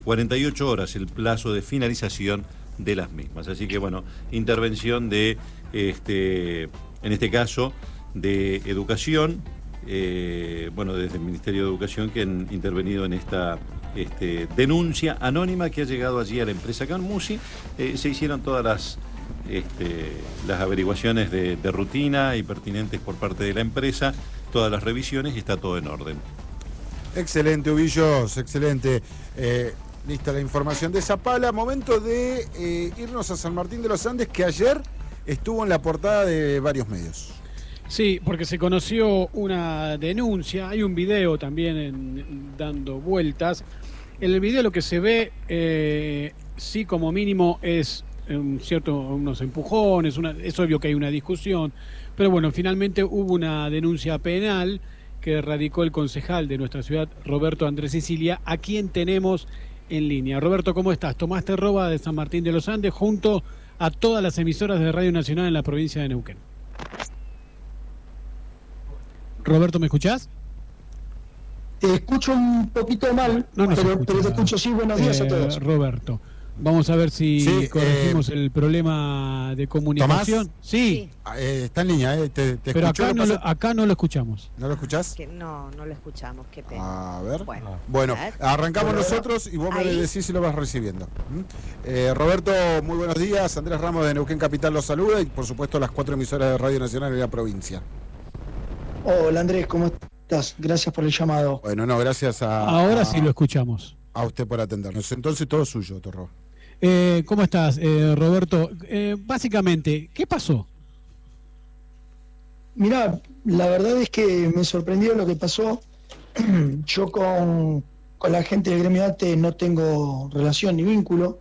48 horas el plazo de finalización de las mismas. Así que bueno, intervención de, en este caso, de Educación, bueno, desde el Ministerio de Educación, que han intervenido en esta denuncia anónima que ha llegado allí a la empresa Canmusi. Se hicieron todas las averiguaciones de rutina y pertinentes por parte de la empresa, todas las revisiones, y está todo en orden. Excelente, Ubillos, excelente. Lista la información de Zapala. Momento de irnos a San Martín de los Andes, que ayer estuvo en la portada de varios medios. Sí, porque se conoció una denuncia, hay un video también dando vueltas. En el video lo que se ve, sí, como mínimo, es unos empujones, es obvio que hay una discusión, pero bueno, finalmente hubo una denuncia penal que radicó el concejal de nuestra ciudad, Roberto Andrés Sicilia, a quien tenemos en línea. Roberto, ¿cómo estás? Tomás Terroba de San Martín de los Andes, junto a todas las emisoras de Radio Nacional en la provincia de Neuquén. Roberto, ¿me escuchás? Te escucho un poquito mal, pero te escucho. Sí, buenos días a todos. Roberto, vamos a ver si corregimos el problema de comunicación. ¿Tomás? Sí. Está en línea, te pero acá no lo escuchamos. ¿No lo escuchás? No lo escuchamos, qué pena. A ver. Bueno, arrancamos nosotros y vos me decís si lo vas recibiendo. Roberto, muy buenos días. Andrés Ramos de Neuquén Capital los saluda, y por supuesto las 4 emisoras de Radio Nacional en la provincia. Hola Andrés, ¿cómo estás? Gracias por el llamado. Bueno, no, gracias Ahora sí lo escuchamos. A usted por atendernos. Entonces todo suyo, Torro. ¿Cómo estás, Roberto? Básicamente, ¿qué pasó? Mirá, la verdad es que me sorprendió lo que pasó. Yo con la gente del gremio ATE no tengo relación ni vínculo.